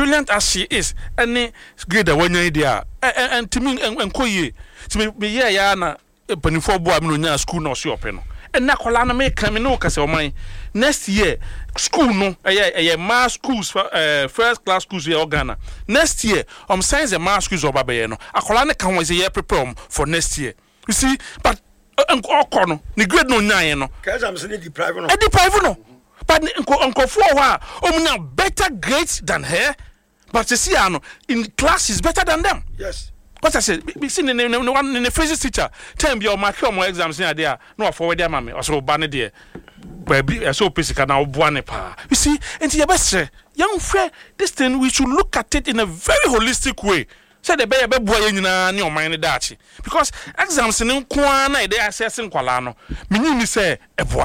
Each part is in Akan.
brilliant as she is, any grade one idea, and to me, and Koye, to me, yeah, na Penifo Boamino school no see open. And Nakolana make Camino Casamai. Next year, school no, a mass schools, first class schools here, Ghana. Next year, science and mass schools of Babayano. Akolana can was a year prepare for next year. You see, but Okono, the grade no nine, because I'm saying deprive no. But Uncle Flower, better grades than her. But you see, in class is better than them. Yes. What I said, we seen in the physics teacher, tell me your mark more exams in there, no forward their mammy, or so banner dear. But so physical now, one pa. You see, and your best, young friend, this thing we should look at it in a very holistic way. Say the baby boy in your mind dachi. Because exams in Kwana, they are assessing Qualano. Meaning, say, a boy.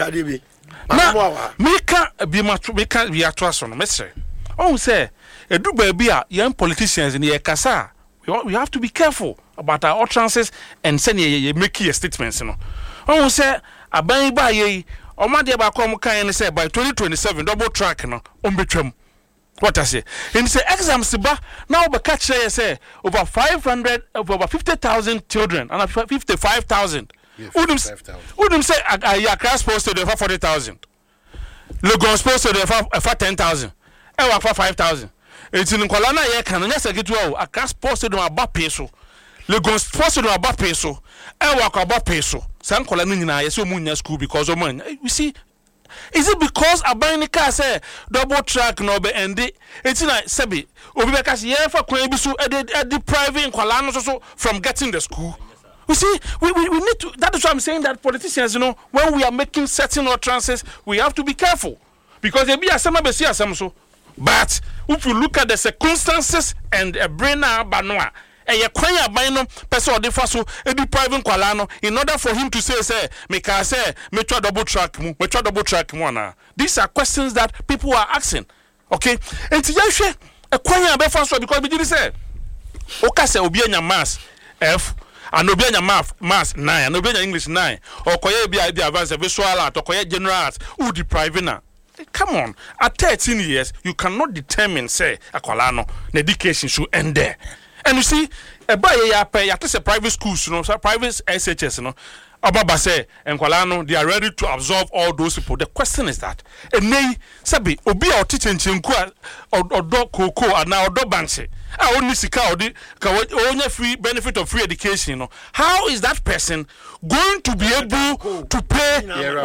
Now, me can't be a trust on Messer. Oh, say, a do baby, young politicians in the Ekasa. We have to be careful about our utterances and send you make your statements. You know, oh, say, a bang by ye, or my dear Bacom can say by 2027 double track, no, between. What I say, and say exams now, but catch say over 50,000 children and 55,000. Wouldn't say a class posted for 40,000. Lagos posted for 10,000. Ewa for 5,000. It's in Kuala ye can yes get well a class posted on about peso. Lagos posted on about peso. Ewa about peso. San Kuala Nina yes munya school because of money. You see, is it because a buying car say double track no be end it? It's like Sebi. Obi because yeah for Kwebisu depriving Kuala so from getting the school. You see, we need to. That is why I'm saying that politicians, you know, when we are making certain utterances, we have to be careful because they be a some so. But if you look at the circumstances and a brainer banoa, and you cry by no person or the first a depriving Kualano in order for him to say, make I say, me try double track one. These are questions that people are asking. Okay, and to you a cry by first because we did say, okay, say obianya mass F. And no be math 9, and no be English 9, or koye be advanced visual art, or koye general art, who depriving her. Come on, at 13 years, you cannot determine, say, a Kualano, the education should end there. And you see, a boy ya pay at least a private schools, you know, so private SHS, you know. Ababa say, and Kualano, they are ready to absorb all those people. The question is that, and nay, Sabi, obi or teaching chinkua or dog cocoa and now dog banse. I only see only free benefit of free education. You know. How is that person going to be able to pay?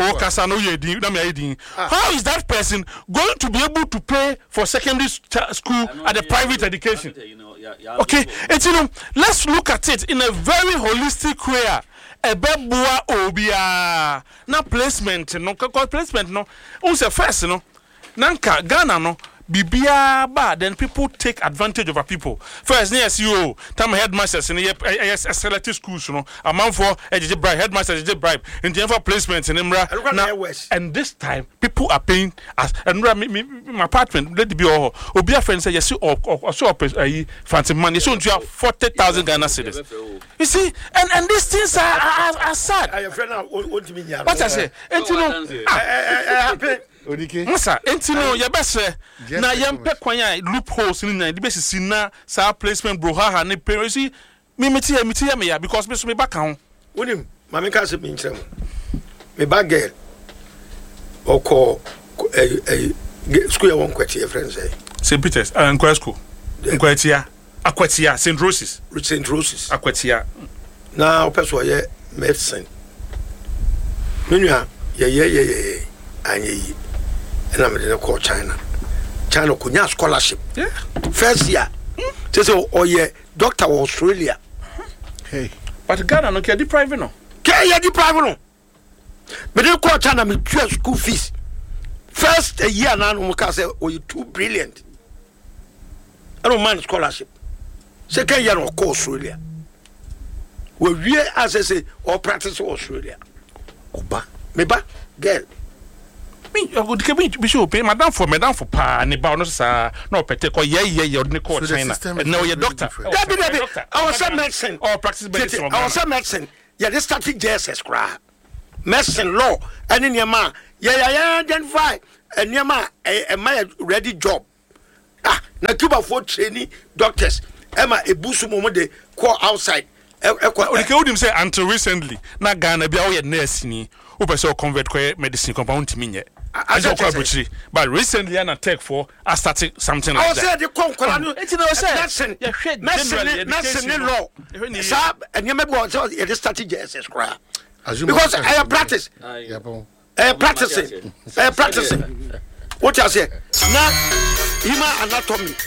How is that person going to be able to pay for secondary school at the private education? Okay, and you know, let's look at it in a very holistic way. Ebebua obia na placement no placement no. Unse first no. Nanka Ghana no. Bibia bad, then people take advantage of our people. First, yes, you time headmasters in yes, selective schools, you know, amount for bribe, headmasters bribe, in the placements in Imra. And this time, people are paying as and my apartment, let it be all. Obia friend say, yes, or so fancy money, so you have 40,000 Ghana cedis. You see, and these things are sad. What I say, and you know, Masa, entino ya bese na yempe kwanya loopholes ni na the base na sa placement bro ha ne parents me ya because me back on wonim mama ka se me nkyerem me bag girl oko school ya won kwati e friends say St. Peter's and school nkwatia akwatia St. Roses akwatia na opeso ye medicine menua ye anyi and I'm going to call China could scholarship. Yeah. First year. Oh yeah, Doctor Australia. Hey. But Ghana no care depriving no. Care depriving no. But they call China me school fees. First a year now no say oh you too brilliant. I don't mind scholarship. Second year no call Australia. We as I say or practice Australia. Oba. Meba girl. Me should pay madam for pa ni ba no sa no pete ko ye ordinary call China no ye doctor our some medicine or practice medicine our some medicine yeah this static JSS cra medicine law any niema yeah identify niema a my ready job na Cuba for training doctors Emma ebusu mo de call outside okay would him say until recently na Ghana bia wo nurse ni wo person convert medicine compound minye but recently an attack for I started something like that. I said the conqueror it's no say medicine law sir and you maybe was the strategy SS cry because I practice practicing what I say now human anatomy